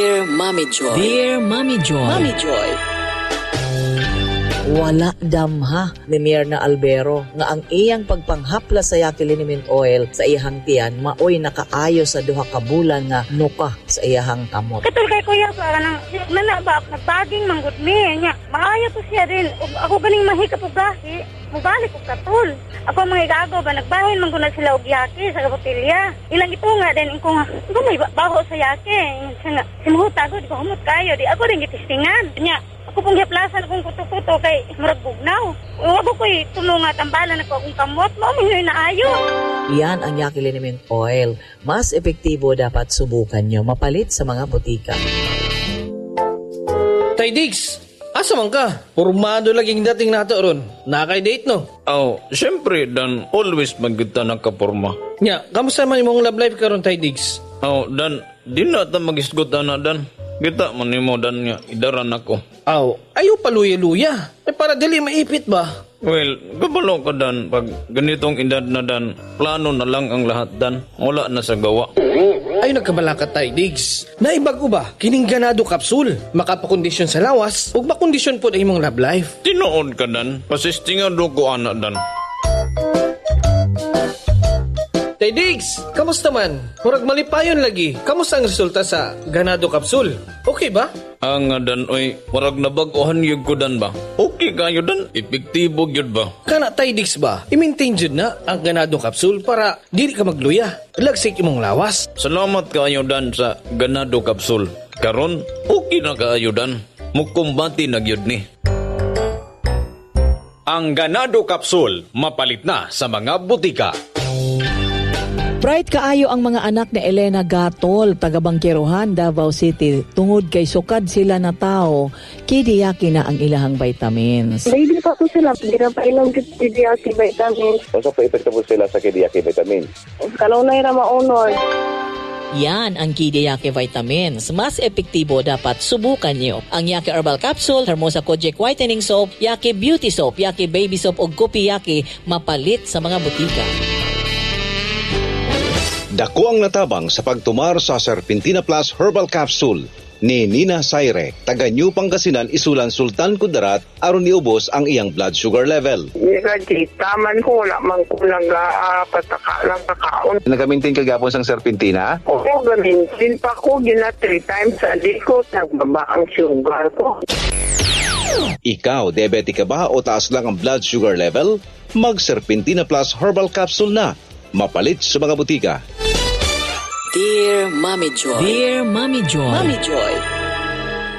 Dear Mommy Joy. Dear Mommy Joy. Mommy Joy. Wala damha ni Myrna Albero nga ang iyang pagpanghapla sa Yaki Liniment Oil sa iyang tiyan maoy nakaayo sa duha ka bulan nga nuka sa iyang kamot. Katul kay kuya para nang nanaba nagbaging manggod mi nya maayo to siya din ako ganing mahikap og gahi mubalik og katul. Ako mga igago ba nagbahin man guna sila og Yaki sa kabotilya. Ilang ito nga din ko nga may baho sa Yaki. Simuhuta ko di ko humot kayo di ako rin gitistingan. Nya ako pong hiplasan akong kuto-kuto kay murag bugnaw. Ako ko'y tulungat ang bala na ko akong kamot. Mauminyoy na ayo. Yan ang Yaki Liniment Oil. Mas epektibo dapat subukan nyo mapalit sa mga butika. Tay Diggs, asa man ka? Pormado laging dating nato ron. Nakay-date no? Syempre Dan, always magkita nagkaporma. Nya, kamusta man imong love life karon Tay Diggs? Dan, di na ta mag-isgot na Dan. Kita man nimo Dan nga idaran ako. Ayaw paluya-luya. Para dali maipit ba? Well, gabalo ka Dan, pag ganitong edad na Dan, plano na lang ang lahat Dan, wala na sa gawa. Ay nagkabala ka Tay Diggs. Naibago ba? Kining ganado kapsul. Makapakondisyon sa lawas ug makondisyon po ang imong love life. Tinuod ka Dan, pasistingado ko ana Dan. Tay Diggs, kamusta man? Murag malipayon lagi. Kamusta ang resulta sa ganado kapsul? Okay ba? Ang Dan, oy, warag nabaguhan yun ko Dan ba? Okay kayo Dan, epektibo yun ba? Kana Tay Diggs ba? I-maintain jud na ang ganado kapsul para dili ka magluya. Lagsik imong lawas. Salamat kayo Dan sa ganado kapsul. Karon, okay na kayo Dan. Mukumbati na gyud ni. Ang ganado kapsul, mapalit na sa mga butika. Bright kaayo ang mga anak ni Elena Gatol, taga Bangkerohan, Davao City. Tungod kay sukad sila na tao, kidiyaki na ang ilahang vitamins. Baby pa ko sila, ginapailang Kidiyaki vitamins. Ano pa epekto po sila sa Kidiyaki vitamins? Kalaw na ira maunod. Yan ang Kidiyaki vitamins. Mas epektibo dapat subukan nyo. Ang Yaki Herbal Capsule, Hermosa Kojic Whitening Soap, Yaki Beauty Soap, Yaki Baby Soap o Gopi Yaki, mapalit sa mga butika. Dako ang natabang sa pagtumar sa Serpentina Plus Herbal Capsule ni Nina Saire, taga New Pangasinan, Isulan, Sultan Kudarat, aron niubos ang iyang blood sugar level. Taman ko, wala man ko lang pataka lang kakaon. Nagamintin kagapon sang Serpentina? Oo, gamintin pa ko, 3 times a day ko, nagbaba ang sugar ko. Ikaw, diabetic ka ba o taas lang ang blood sugar level? Mag-Serpentina Plus Herbal Capsule na. Mapalit sa mga butika. Dear Mommy Joy. Dear Mommy Joy. Mommy Joy.